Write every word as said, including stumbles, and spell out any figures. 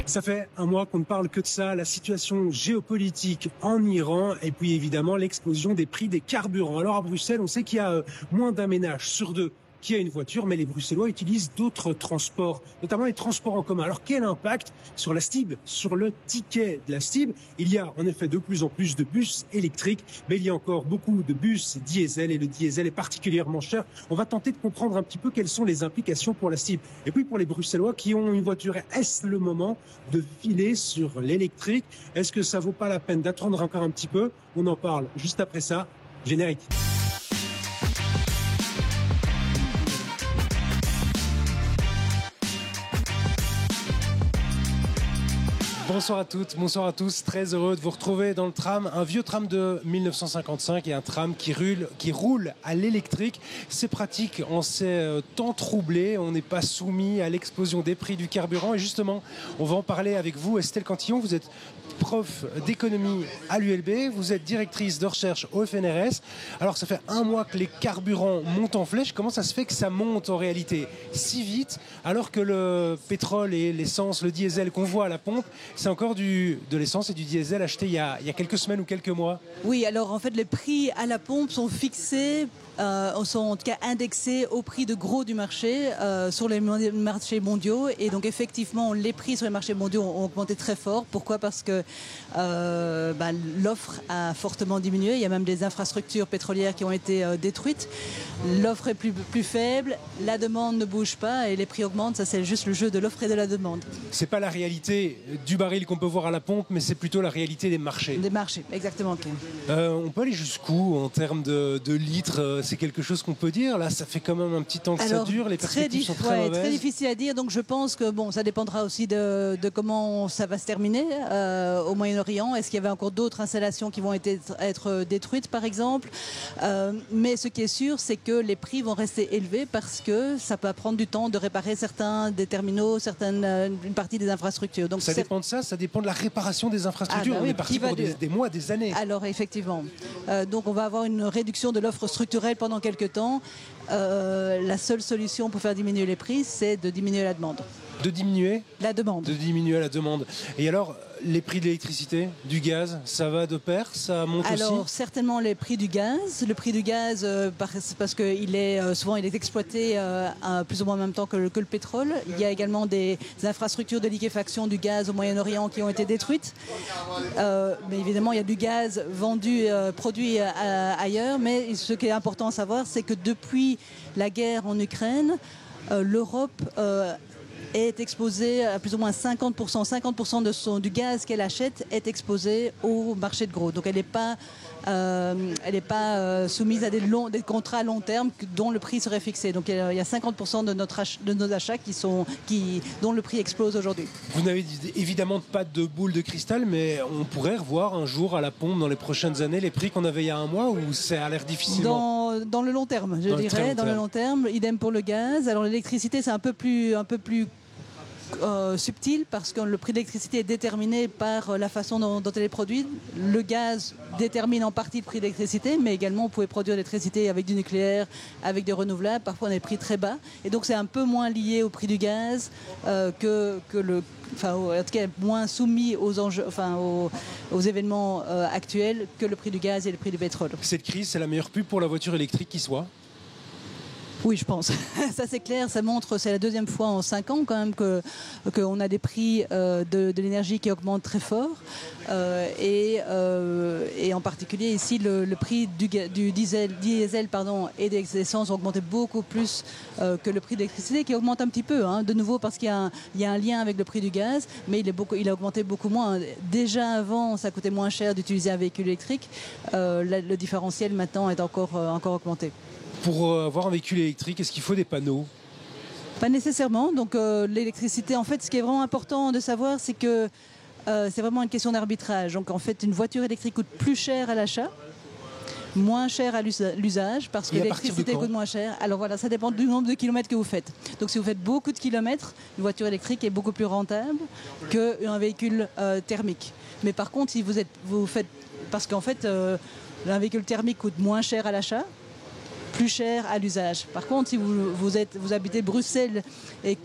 Ça fait un mois qu'on ne parle que de ça, la situation géopolitique en Iran et puis évidemment l'explosion des prix des carburants. Alors à Bruxelles, on sait qu'il y a moins d'un ménage sur deux qui a une voiture, mais les Bruxellois utilisent d'autres transports, notamment les transports en commun. Alors quel impact sur la S T I B, sur le ticket de la S T I B? Il y a en effet de plus en plus de bus électriques, mais il y a encore beaucoup de bus diesel et le diesel est particulièrement cher. On va tenter de comprendre un petit peu quelles sont les implications pour la S T I B. Et puis pour les Bruxellois qui ont une voiture, est-ce le moment de filer sur l'électrique? Est-ce que ça vaut pas la peine d'attendre encore un petit peu? On en parle juste après ça. Générique. Bonsoir à toutes, bonsoir à tous, très heureux de vous retrouver dans le tram, un vieux tram de mille neuf cent cinquante-cinq et un tram qui roule, qui roule à l'électrique. C'est pratique en ces temps troublés, on n'est pas soumis à l'explosion des prix du carburant et justement, on va en parler avec vous. Estelle Cantillon, vous êtes prof d'économie à l'U L B, vous êtes directrice de recherche au F N R S. Alors ça fait un mois que les carburants montent en flèche, comment ça se fait que ça monte en réalité si vite alors que le pétrole et l'essence, le diesel qu'on voit à la pompe, c'est encore du, de l'essence et du diesel acheté il y, a, il y a quelques semaines ou quelques mois? Oui, alors en fait les prix à la pompe sont fixés, euh, sont en tout cas indexés au prix de gros du marché euh, sur les marchés mondiaux et donc effectivement les prix sur les marchés mondiaux ont augmenté très fort. Pourquoi? Parce que euh, bah, l'offre a fortement diminué, il y a même des infrastructures pétrolières qui ont été euh, détruites, l'offre est plus, plus faible, la demande ne bouge pas et les prix augmentent, ça c'est juste le jeu de l'offre et de la demande. C'est pas la réalité du baril qu'on peut voir à la pompe, mais c'est plutôt la réalité des marchés. Des marchés, exactement. Euh, on peut aller jusqu'où en termes de, de litres? C'est quelque chose qu'on peut dire? Là, ça fait quand même un petit temps que Alors, ça dure, les perspectives sont très ouais, mauvaises. Très difficile à dire, donc je pense que bon, ça dépendra aussi de, de comment ça va se terminer euh, au Moyen-Orient. Est-ce qu'il y avait encore d'autres installations qui vont être, être détruites, par exemple? euh, Mais ce qui est sûr, c'est que les prix vont rester élevés parce que ça peut prendre du temps de réparer certains des terminaux, certaines, une partie des infrastructures. Donc ça dépend de ça, ça dépend de la réparation des infrastructures. Ah, bah oui, on est parti pour des, des mois, des années. Alors effectivement, euh, donc on va avoir une réduction de l'offre structurelle pendant quelques temps. Euh, la seule solution pour faire diminuer les prix, c'est de diminuer la demande. De diminuer la demande. De diminuer la demande. Et alors, les prix de l'électricité, du gaz, ça va de pair? Ça monte alors, aussi? Alors, certainement les prix du gaz. Le prix du gaz, euh, parce qu'il est euh, souvent il est exploité euh, à plus ou moins en même temps que le, que le pétrole. Il y a également des, des infrastructures de liquéfaction du gaz au Moyen-Orient qui ont été détruites. Euh, mais évidemment, il y a du gaz vendu, euh, produit euh, ailleurs. Mais ce qui est important à savoir, c'est que depuis la guerre en Ukraine, euh, l'Europe euh, est exposée à plus ou moins cinquante pour cent, cinquante pour cent de son, du gaz qu'elle achète est exposé au marché de gros. Donc elle n'est pas, euh, elle n'est pas euh, soumise à des, longs, des contrats à long terme dont le prix serait fixé. Donc il y a cinquante pour cent de, notre ach, de nos achats qui sont, qui, dont le prix explose aujourd'hui. Vous n'avez évidemment pas de boule de cristal, mais on pourrait revoir un jour à la pompe dans les prochaines années les prix qu'on avait il y a un mois, ou ça a l'air difficilement? Dans, dans le long terme, je dans dirais, le dans terme. le long terme. Idem pour le gaz. Alors l'électricité, c'est un peu plus, un peu plus Euh, subtil parce que le prix de l'électricité est déterminé par la façon dont, dont elle est produite. Le gaz détermine en partie le prix de l'électricité, mais également on pouvait produire de l'électricité avec du nucléaire, avec des renouvelables. Parfois on a des prix très bas et donc c'est un peu moins lié au prix du gaz euh, que, que le, enfin en tout cas moins soumis aux enjeux, enfin aux, aux événements euh, actuels que le prix du gaz et le prix du pétrole. Cette crise, c'est la meilleure pub pour la voiture électrique qui soit? Oui, je pense. Ça c'est clair, ça montre, c'est la deuxième fois en cinq ans quand même que qu'on a des prix euh, de, de l'énergie qui augmentent très fort euh, et, euh, et en particulier ici le, le prix du, du diesel, diesel pardon, et des essences ont augmenté beaucoup plus euh, que le prix de l'électricité qui augmente un petit peu, hein, de nouveau parce qu'il y a, un, il y a un lien avec le prix du gaz, mais il, est beaucoup, il a augmenté beaucoup moins. Déjà avant, ça coûtait moins cher d'utiliser un véhicule électrique, euh, le, le différentiel maintenant est encore, euh, encore augmenté. Pour avoir un véhicule électrique, est-ce qu'il faut des panneaux? Pas nécessairement. Donc euh, l'électricité, en fait, ce qui est vraiment important de savoir, c'est que euh, c'est vraiment une question d'arbitrage. Donc en fait, une voiture électrique coûte plus cher à l'achat, moins cher à l'usage, parce que l'électricité coûte moins cher. Alors voilà, ça dépend du nombre de kilomètres que vous faites. Donc si vous faites beaucoup de kilomètres, une voiture électrique est beaucoup plus rentable qu'un véhicule euh, thermique. Mais par contre, si vous êtes, vous faites, parce qu'en fait, euh, un véhicule thermique coûte moins cher à l'achat, plus cher à l'usage. Par contre, si vous, vous, êtes, vous habitez Bruxelles et